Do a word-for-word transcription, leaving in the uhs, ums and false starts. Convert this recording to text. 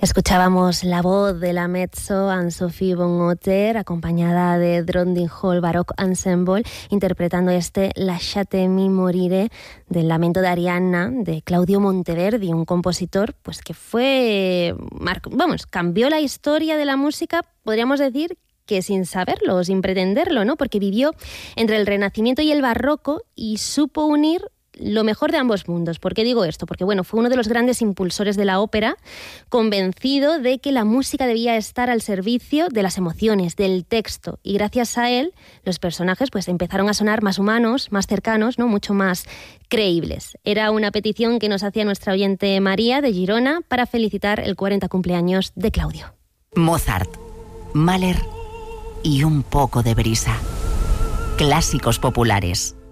Escuchábamos la voz de la mezzo Anne-Sophie von Otter, acompañada de Trondheim Hall Baroque Ensemble, interpretando este Lasciatemi morire del Lamento de Arianna de Claudio Monteverdi, un compositor pues que fue, vamos, cambió la historia de la música, podríamos decir que sin saberlo, sin pretenderlo, ¿no? Porque vivió entre el Renacimiento y el Barroco y supo unir lo mejor de ambos mundos. ¿Por qué digo esto? Porque bueno, fue uno de los grandes impulsores de la ópera, convencido de que la música debía estar al servicio de las emociones, del texto, y gracias a él los personajes pues empezaron a sonar más humanos, más cercanos, ¿no? Mucho más creíbles. Era una petición que nos hacía nuestra oyente María de Girona para felicitar el cuarenta cumpleaños de Claudio. Mozart, Mahler y un poco de brisa. Clásicos populares.